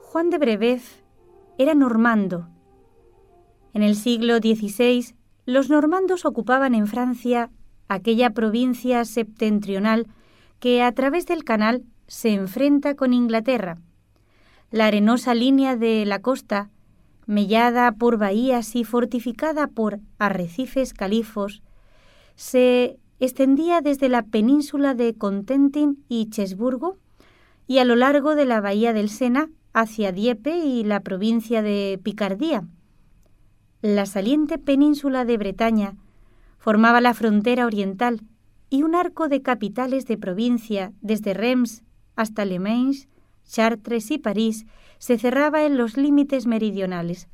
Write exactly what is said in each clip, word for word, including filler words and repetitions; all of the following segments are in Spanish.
Juan de Brébeuf era normando. En el siglo dieciséis, los normandos ocupaban en Francia aquella provincia septentrional que a través del canal se enfrenta con Inglaterra. La arenosa línea de la costa, mellada por bahías y fortificada por arrecifes califos, se extendía desde la península de Cotentin y Cherburgo y a lo largo de la bahía del Sena hacia Dieppe y la provincia de Picardía. La saliente península de Bretaña formaba la frontera oriental y un arco de capitales de provincia desde Reims hasta Le Mans, Chartres y París se cerraba en los límites meridionales.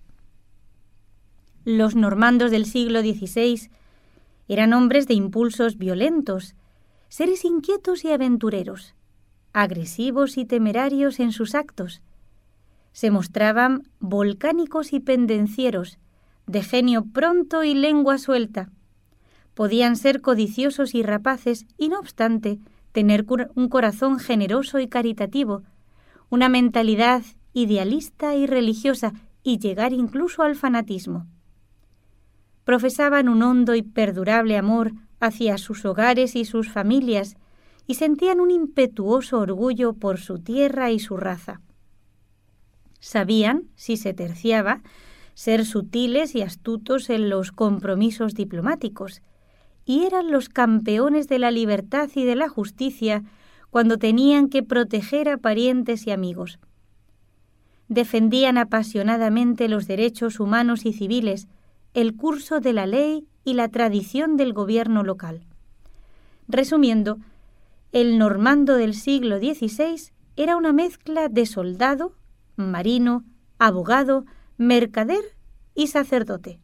Los normandos del siglo dieciséis eran hombres de impulsos violentos, seres inquietos y aventureros, agresivos y temerarios en sus actos. Se mostraban volcánicos y pendencieros, de genio pronto y lengua suelta. Podían ser codiciosos y rapaces y, no obstante, tener un corazón generoso y caritativo, una mentalidad idealista y religiosa y llegar incluso al fanatismo. Profesaban un hondo y perdurable amor hacia sus hogares y sus familias y sentían un impetuoso orgullo por su tierra y su raza. Sabían, si se terciaba, ser sutiles y astutos en los compromisos diplomáticos, y eran los campeones de la libertad y de la justicia cuando tenían que proteger a parientes y amigos. Defendían apasionadamente los derechos humanos y civiles, el curso de la ley y la tradición del gobierno local. Resumiendo, el normando del siglo dieciséis era una mezcla de soldado, marino, abogado, mercader y sacerdote.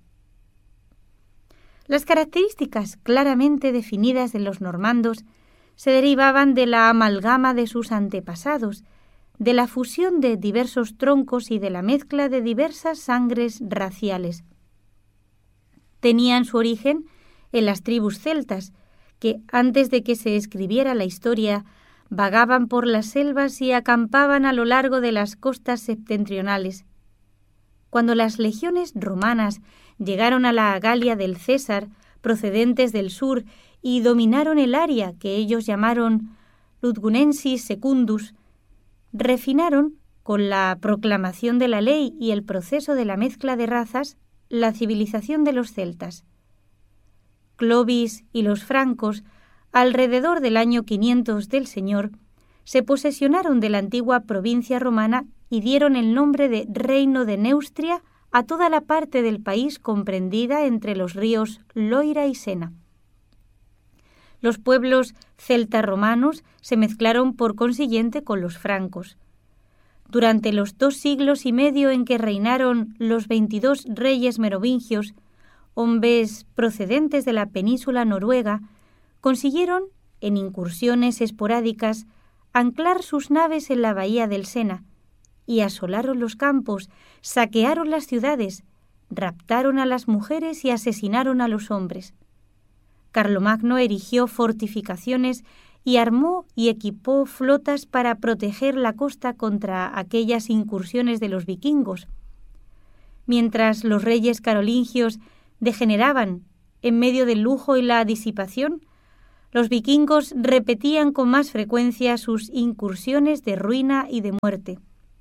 Las características claramente definidas de los normandos se derivaban de la amalgama de sus antepasados, de la fusión de diversos troncos y de la mezcla de diversas sangres raciales. Tenían su origen en las tribus celtas, que antes de que se escribiera la historia vagaban por las selvas y acampaban a lo largo de las costas septentrionales. Cuando las legiones romanas llegaron a la Galia del César, procedentes del sur, y dominaron el área que ellos llamaron Ludgunensis Secundus, refinaron, con la proclamación de la ley y el proceso de la mezcla de razas, la civilización de los celtas. Clovis y los francos, alrededor del año quinientos del Señor, se posesionaron de la antigua provincia romana y dieron el nombre de Reino de Neustria a toda la parte del país comprendida entre los ríos Loira y Sena. Los pueblos celta-romanos se mezclaron por consiguiente con los francos. Durante los dos siglos y medio en que reinaron los veintidós reyes merovingios, hombres procedentes de la península noruega, consiguieron, en incursiones esporádicas, anclar sus naves en la bahía del Sena, y asolaron los campos, saquearon las ciudades, raptaron a las mujeres y asesinaron a los hombres. Carlomagno erigió fortificaciones y armó y equipó flotas para proteger la costa contra aquellas incursiones de los vikingos. Mientras los reyes carolingios degeneraban en medio del lujo y la disipación, los vikingos repetían con más frecuencia sus incursiones de ruina y de muerte.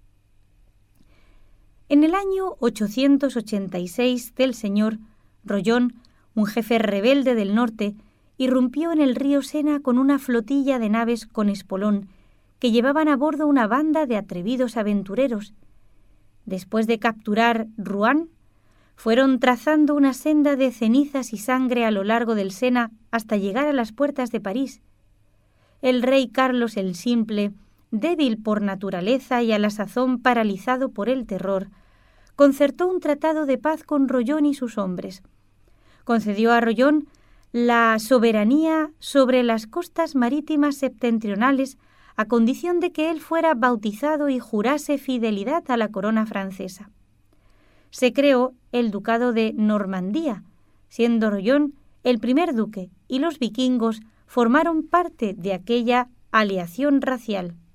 En el año ochocientos ochenta y seis del Señor, Rollón, un jefe rebelde del norte, irrumpió en el río Sena con una flotilla de naves con espolón que llevaban a bordo una banda de atrevidos aventureros. Después de capturar Rouen, fueron trazando una senda de cenizas y sangre a lo largo del Sena hasta llegar a las puertas de París. El rey Carlos el Simple, débil por naturaleza y a la sazón paralizado por el terror, concertó un tratado de paz con Rollón y sus hombres. Concedió a Rollón la soberanía sobre las costas marítimas septentrionales a condición de que él fuera bautizado y jurase fidelidad a la corona francesa. Se creó el ducado de Normandía, siendo Rollón el primer duque, y los vikingos formaron parte de aquella aleación racial.